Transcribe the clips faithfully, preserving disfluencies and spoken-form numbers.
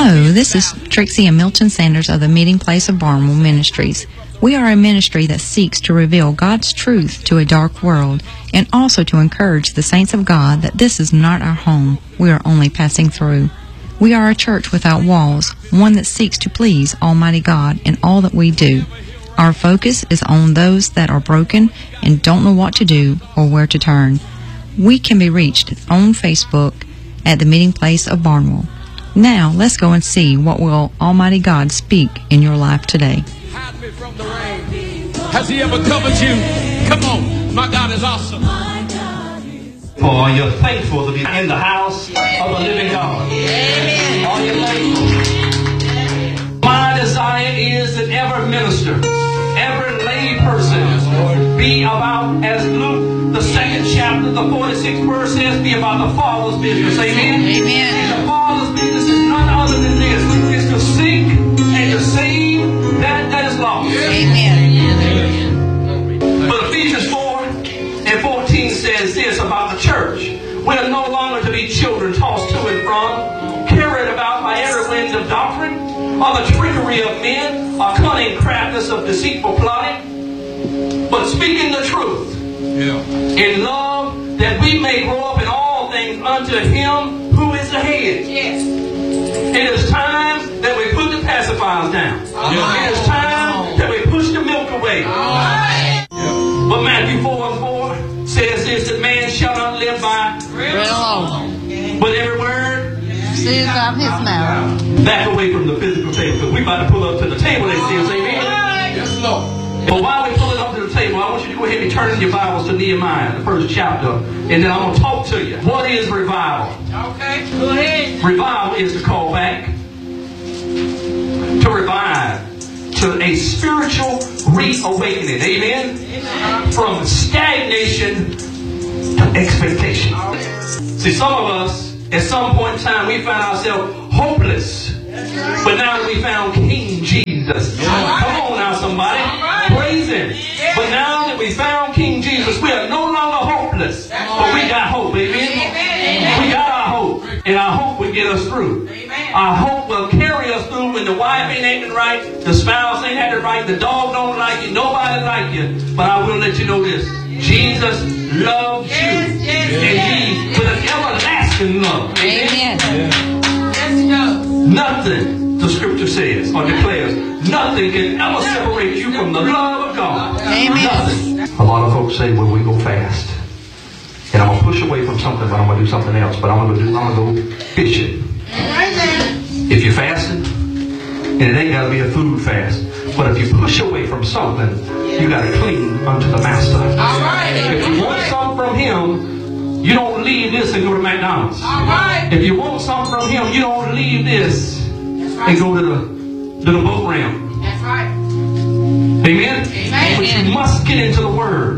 Hello, this is Trixie and Milton Sanders of the Meeting Place of Barnwell Ministries. We are a ministry that seeks to reveal God's truth to a dark world and also to encourage the saints of God that this is not our home. We are only passing through. We are a church without walls, one that seeks to please Almighty God in all that we do. Our focus is on those that are broken and don't know what to do or where to turn. We can be reached on Facebook at the Meeting Place of Barnwell. Now, let's go and see what will Almighty God speak in your life today. Hide me from the rain. Has He ever covered you? Come on, my God is awesome. For you're thankful to be in the house of the living God. Amen. Are you thankful? My desire is that every minister, every lay person be about, as Luke, the second chapter, the forty-sixth verse says, be about the Father's business. Amen? Amen. And the Father's business is none other than this. It's to seek and to save that that is lost. Amen. But Ephesians four and fourteen says this about the church. We are no longer to be children tossed to and from, carried about by every wind of doctrine, or the trickery of men, or cunning craftiness of deceitful plotting, but speaking the truth yeah. in love, that we may grow up in all things unto Him who is the head. Yes. It is time that we put the pacifiers down. Yeah. It is time that we push the milk away. Yeah. But Matthew four and four says this, that man shall not live by bread alone, but every word proceeds out of His mouth. Back away from the physical table, because we about to pull up to the table and see us. Amen. Yes, Lord. But while we pull it up to the table, I want you to go ahead and turn in your Bibles to Nehemiah, the first chapter, and then I'm going to talk to you. What is revival? Okay, go ahead. Revival is to call back, to revive, to a spiritual reawakening. Amen? Amen. From stagnation to expectation. See, some of us, at some point in time, we find ourselves hopeless. But now that we found King Jesus, come on now, somebody, praise Him. But now that we found King Jesus, we are no longer hopeless, but we got hope. Amen. We got our hope, and our hope will get us through. Our hope will carry us through when the wife ain't acting right, the spouse ain't acting right, the dog don't like you, nobody like you. But I will let you know this: Jesus loves you, and He with an everlasting love. Amen. Nothing, the scripture says or declares, nothing can ever separate you from the love of God. Amen. Nothing. A lot of folks say, well, we go fast. And I'm going to push away from something, but I'm going to do something else. But I'm going to do, I'm going to go fishing. If you're fasting, and it ain't got to be a food fast, but if you push away from something, you got to cling unto the Master. All right. If you want something from Him, you don't leave this and go to McDonald's. All right. If you want something from Him, you don't leave this right. and go to the, to the boat ramp. That's right. Amen? Amen? But you must get into the Word.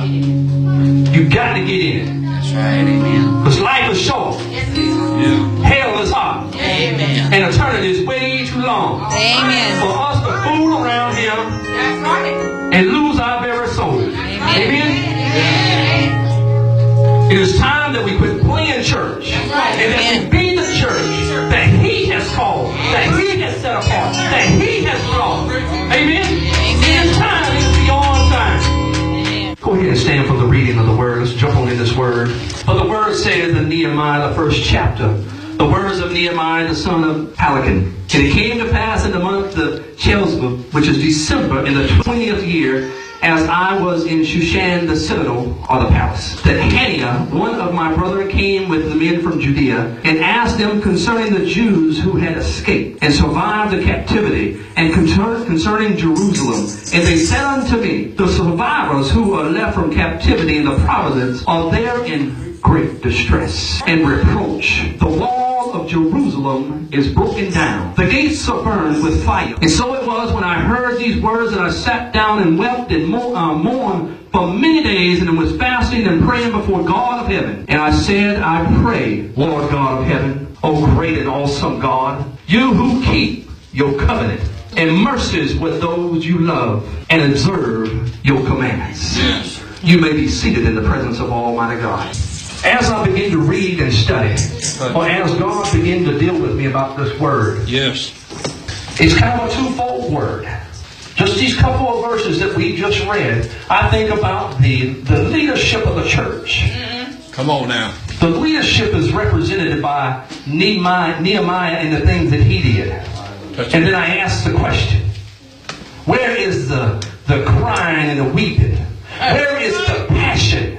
You got to get in. That's right. Amen. Because life is short. Yes, it is. Yeah. Hell is hot. Amen. And eternity is way too long. Amen. For us to fool around here That's right. and lose our very soul. Amen. Amen? Amen. It is time that we quit playing church right. and that we be the church that He has called, that He has set apart, that He has brought. Amen? Amen. It's time. It's beyond time. Go ahead and stand for the reading of the Word. Let's jump on in this Word. For the Word says in Nehemiah, the first chapter, the words of Nehemiah, the son of Halakon. And it came to pass in the month of Chelzbah, which is December, in the twentieth year, as I was in Shushan the citadel, or the palace, that Hananiah, one of my brother, came with the men from Judea, and asked them concerning the Jews who had escaped, and survived the captivity, and concerning Jerusalem. And they said unto me, the survivors who are left from captivity in the province are there in great distress and reproach. The wall of Jerusalem is broken down. The gates are burned with fire. And so it was when I heard these words that I sat down and wept and mo- uh, mourned for many days, and was fasting and praying before God of heaven. And I said, I pray, Lord God of heaven, O great and awesome God, you who keep your covenant and mercies with those you love and observe your commands. Yes. You may be seated in the presence of Almighty God. As I begin to read and study, or as God began to deal with me me about this word. Yes. It's kind of a twofold word. Just these couple of verses that we just read, I think about the, the leadership of the church. Mm-hmm. Come on now. The leadership is represented by Nehemiah, Nehemiah and the things that he did. And then I ask the question, where is the, the crying and the weeping? Where is the passion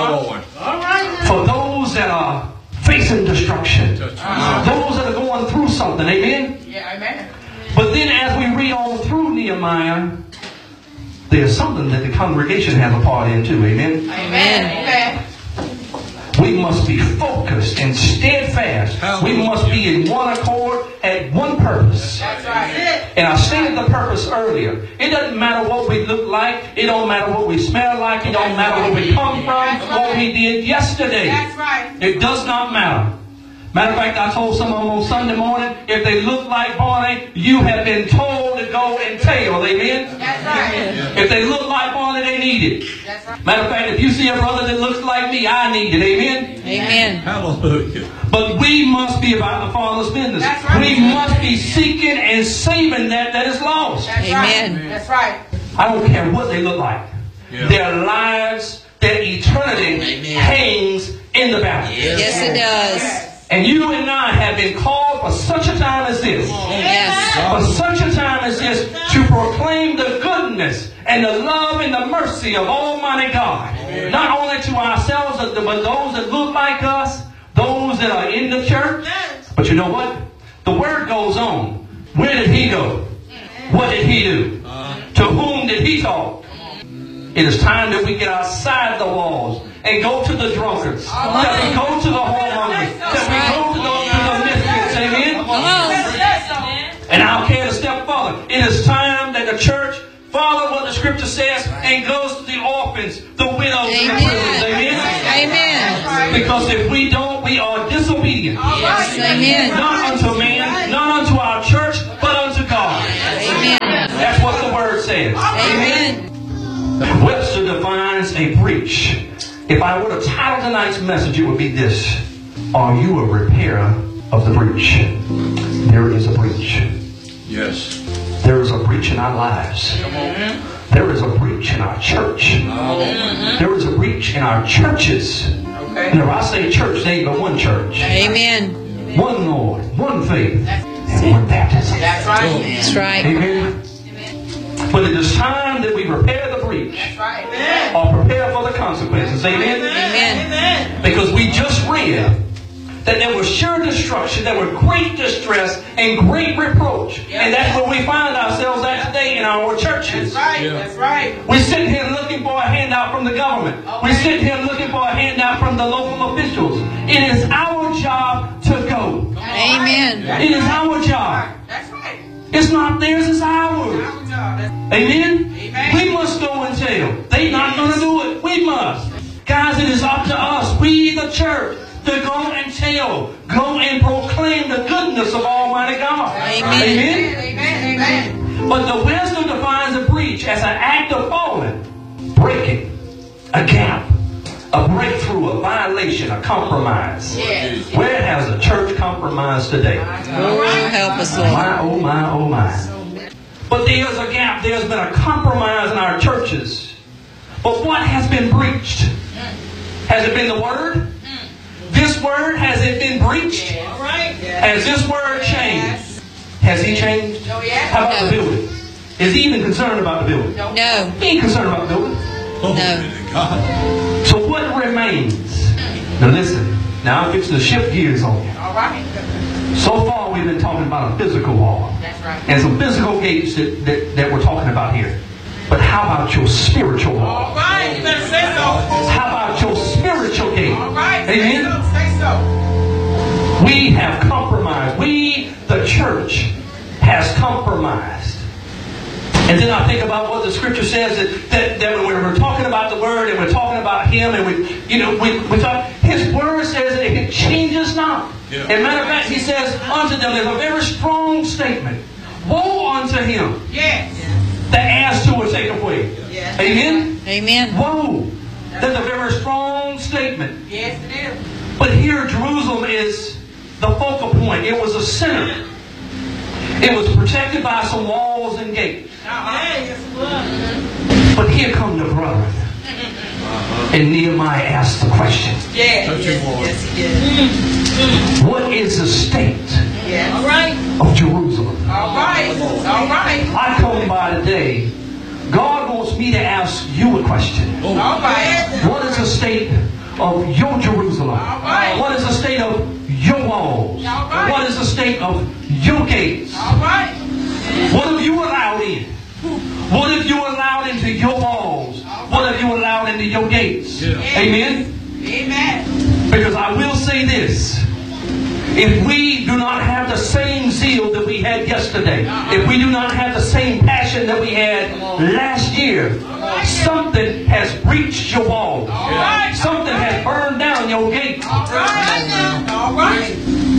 for those that are facing destruction? Those that are going through something. Amen? Yeah, amen. But then as we read on through Nehemiah, there's something that the congregation has a part in too. Amen? Amen. Amen. We must be focused and steadfast. We must be in one accord at one purpose. That's right. And I stated the purpose earlier. It doesn't matter what we look like. It don't matter what we smell like. It don't matter where we come from, what we did yesterday. That's right. It does not matter. Matter of fact, I told some of them on Sunday morning, if they look like Barney, you have been told to go and tell. Amen? That's right. If they look like Barney, they need it. That's right. Matter of fact, if you see a brother that looks like me, I need it. Amen? Amen. Hallelujah. But we must be about the Father's business. That's right. We must be seeking and saving that that is lost. That's Amen. right. That's right. I don't care what they look like. Yeah. Their lives, their eternity hangs in the balance. Yes, it does. And you and I have been called for such a time as this. Yes. For such a time as this to proclaim the goodness and the love and the mercy of Almighty God. Not only to ourselves, but those that look like us, those that are in the church. But you know what? The word goes on. Where did he go? What did he do? To whom did he talk? It is time that we get outside the walls and go to the drunkards. That we go to the whoremongers. That we go to the, to the misfits. Amen? And I'll carry it a step further. It is time that the church follow what the scripture says and goes to the orphans, the widows, and the prisoners. Amen? Amen. Because if we don't, we are disobedient. Yes, amen. Not unto man, not unto our church, but unto God. Amen. That's what the word says. Amen. Webster defines a breach. If I were to title tonight's message, it would be this: are you a repairer of the breach? There is a breach. Yes. There is a breach in our lives. There is a breach in our church. There is a breach in our churches. And if I say church, there ain't but one church. Amen. One Lord, one faith, and one baptism. That's right. That's right. Amen. But it is time that we repair the breach. That's right. Or prepare for the consequences. Amen? Amen. Because we just read that there was sure destruction, there were great distress and great reproach. And that's where we find ourselves at today in our churches. That's right. Yeah. That's right. We're sitting here looking for a handout from the government. We're sitting here looking for a handout from the local officials. It is our job to go. Amen. It is our job. That's right. It's not theirs, it's ours. Our job. That's Amen? Amen. We must go and tell. They're not going to do it. We must. Guys, it is up to us, we the church, to go and tell. Go and proclaim the goodness of Almighty God. Amen. Amen? Amen. Amen. But the wisdom defines a breach as an act of falling, breaking, a gap, a breakthrough, a violation, a compromise. Yes. Where has the church compromised today? Oh, help us, Lord. My, oh my, oh my. But there's a gap. There's been a compromise in our churches. But what has been breached? Has it been the word? This word, has it been breached? All right. Has this word changed? Has he changed? Oh, yeah. How about No. the building? Is he even concerned about the building? No. No. He ain't concerned about the building. Oh, No. God. So what remains? Now listen. Now I'm fixing to shift gears on you. All right. So far we've been talking about a physical wall. That's right. And some physical gates that, that, that we're talking about here. But how about your spiritual wall? All right. You better say so. How about your spiritual gate? All right. Amen? Say so. Say so. We have compromised. We, the church, has compromised. And then I think about what the scripture says that, that, that when we're talking about the word and we're talking about him and we, you know, we, we talk, his word says that it changes not. Yeah. As a matter of fact, he says unto them, there's a very strong statement. Woe unto him Yes. that adds to or take away. Yes. Amen? Amen. Woe. That's a very strong statement. Yes, it is. But here Jerusalem is the focal point point. It was a center. It was protected by some walls and gates. But here come the brethren. And Nehemiah asked the question. Yes, yes, yes. What is the state Yes. All right. of Jerusalem? All right. All right. I come by today. God wants me to ask you a question. All right. What is the state of your Jerusalem? All right. What is the state of your walls? All right. What is the state of your gates? All right. What have you allowed in? What have you allowed into your walls? What have you allowed into your gates? Yeah. Amen? Amen. Because I will say this. If we do not have the same zeal that we had yesterday, if we do not have the same passion that we had last year, something has breached your walls. Right. Something has burned down your gates. All right. All right.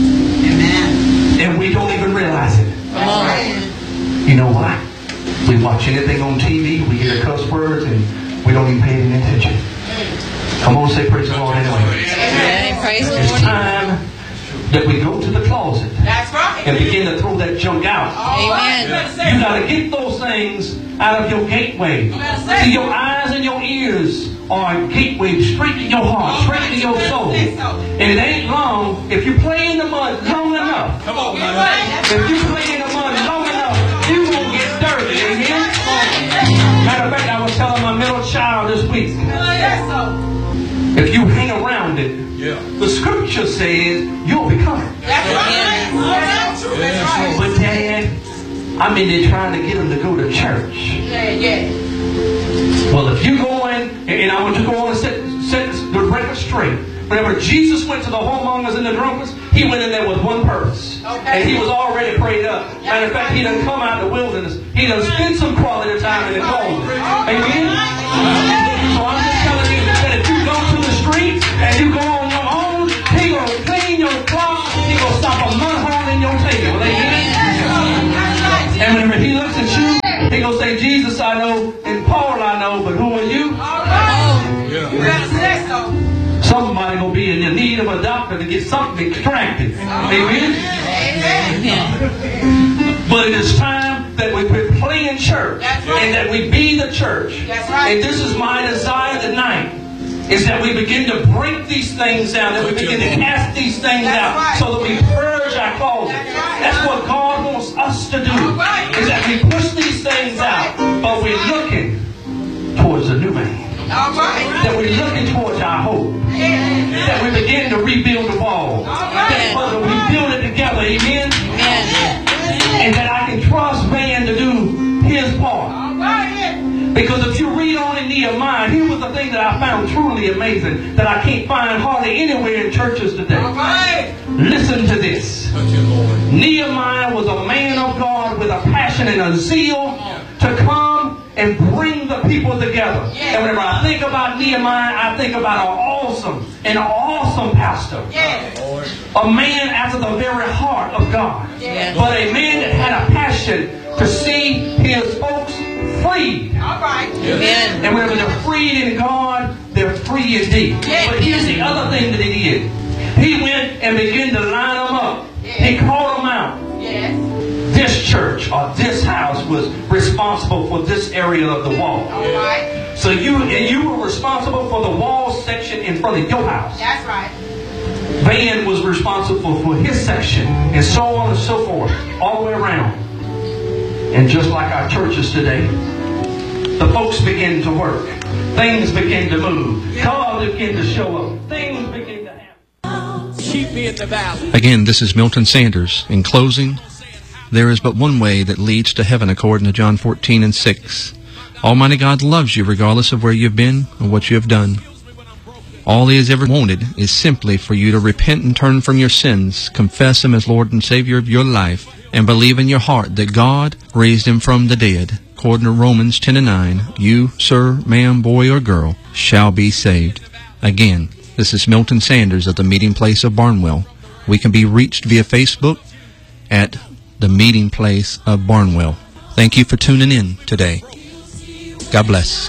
And we don't even realize it. Come on. You know why? We watch anything on T V, we hear cuss words, and we don't even pay any attention. Come on, say praise the Lord anyway. Amen. Praise the It's Lord. time that we go to the closet That's right. and begin to throw that junk out. All right. Amen. You got to get those things out of your gateway. See, your eyes and your ears are a gateway straight to your heart, straight to your soul. And it ain't long. If you play in the mud long enough, Come on, man. if you play in the mud long enough, you won't get dirty. Amen? Matter of fact, I was telling my middle child this week, Yes, sir. if you hang around it, Yeah. the scripture says you'll become it. That's right. That's right. That's right. But Dad, I mean, they're trying to get them to go to church. Yeah, yeah. Well, if you go in, and I want you to go on and set, set the record straight. Whenever Jesus went to the whoremongers and the drunkards, he went in there with one purpose. Okay. And he was already prayed up. Matter of fact, he done come out of the wilderness. He done spent some quality time in the cold. Amen? So I'm just telling you that if you go to the street and you go on your own, he gonna clean your closet. He gonna stop a mud hole in your table. Amen? And whenever he looks at you, he gonna say, Jesus I know, and Paul I know, but who are you? All right. You better say so. Somebody gonna be in the need of a doctor to get something extracted. Amen? Amen. But it is time that we quit playing church. That's right. And that we be the church. That's right. And this is my desire tonight. Is that we begin to break these things down. That we begin to cast these things That's out. right. So that we purge our closet. That's right. That's what God wants us to do. All right. Is that we push these things out. But we're looking towards the new man. All right. That we're looking towards our hope. Yeah. That we begin to rebuild the wall. That Father, we build it together. Amen. Amen. And that I can trust man to do his part. All right. Because if you read on in Nehemiah, here was the thing that I found truly amazing that I can't find hardly anywhere in churches today. All right. Listen to this. Touch it, Lord. Nehemiah was a man of God with a passion and a zeal to come and bring the people together. Yeah. And whenever I think about Nehemiah, I think about an awesome, an awesome pastor. Yeah. A man after the very heart of God. Yeah. But a man that had a passion to see his folks freed. All right. Amen. And whenever they're freed in God, they're free indeed. Yeah. But here's the other thing that he did. He went and began to line them up. Yeah. He called them out. Yes. This church or this house was responsible for this area of the wall. All right. So you and you were responsible for the wall section in front of your house. That's right. Van was responsible for his section, and so on and so forth, all the way around. And just like our churches today, the folks begin to work. Things begin to move. God begin to show up. Things begin to happen. Keep me in the valley. Again, this is Milton Sanders. In closing, there is but one way that leads to heaven according to John fourteen and six. Almighty God loves you regardless of where you've been and what you have done. All He has ever wanted is simply for you to repent and turn from your sins, confess Him as Lord and Savior of your life, and believe in your heart that God raised Him from the dead. According to Romans ten and nine, you, sir, ma'am, boy, or girl, shall be saved. Again, this is Milton Sanders of the Meeting Place of Barnwell. We can be reached via Facebook at the Meeting Place of Barnwell. Thank you for tuning in today. God bless.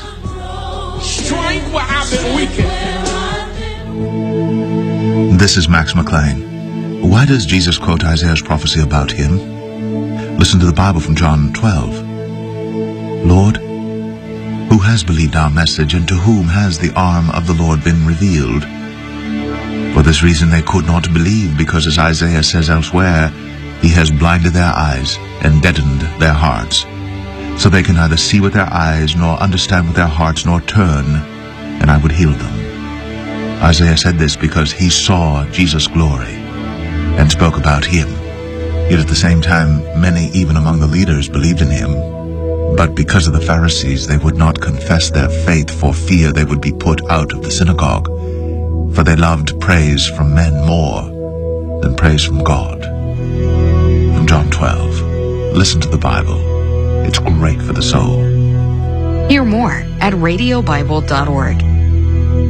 Strength where I've been weakened. This is Max McLean. Why does Jesus quote Isaiah's prophecy about him? Listen to the Bible from John twelve. Lord, who has believed our message, and to whom has the arm of the Lord been revealed? For this reason they could not believe, because as Isaiah says elsewhere, he has blinded their eyes and deadened their hearts, so they can neither see with their eyes, nor understand with their hearts, nor turn, and I would heal them. Isaiah said this because he saw Jesus' glory and spoke about him. Yet at the same time, many even among the leaders believed in him. But because of the Pharisees, they would not confess their faith for fear they would be put out of the synagogue. For they loved praise from men more than praise from God. From John twelve. Listen to the Bible. It's great for the soul. Hear more at radio bible dot org.